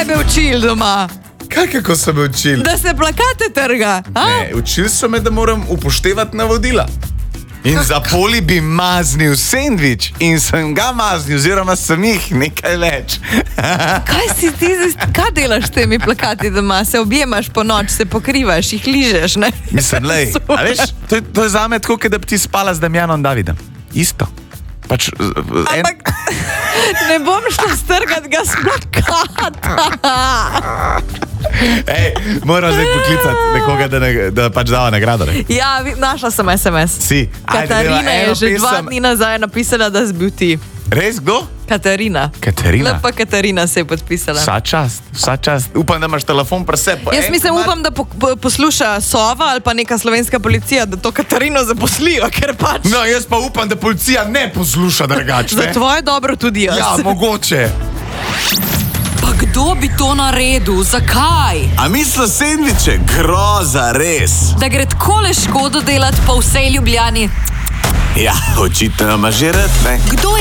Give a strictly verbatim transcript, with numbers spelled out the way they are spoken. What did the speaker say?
tebe učili doma? Kaj, kako so me učili? Da se plakate trga. A? Ne, učili so me, da moram upoštevati navodila. In za poli bi maznil sendvič in sem ga maznil, oziroma sem jih nekaj več. Kaj si ti, kaj delaš s temi plakati doma? Se objemaš po noč, se pokrivaš, jih ližeš, ne? Mislim, lej, a veš, to je, to je zame tako, da bi ti spala z Damjanom Davidom. Isto. Pač, en... Ampak ne bom šla strgati ga s plakata. Ej, moram zdaj poklicati nekoga, da, ne, da pač dava nagrado. Ne? Ja, našla sem es em es. Si. Katarina Ajde, je že pisem. dva dni nazaj napisala, da si bil ti. Res, kdo? Katarina. Katarina. Lepa Katarina se je podpisala. Vsa čast, vsa čast. Upam, da imaš telefon pri sebi. Jaz mislim, upam, da po, po, posluša Sova ali pa neka slovenska policija, da to Katarino zaposlijo, ker pač... No, jaz pa upam, da policija ne posluša drugače. Za tvoje dobro tudi jaz. Ja, mogoče. Pa kdo bi to naredil? Zakaj? A misliš sendviče? Groza, res. Da gre takole škodo delati po vsej Ljubljani? Ja, očitno ima že rad, ne? Kdo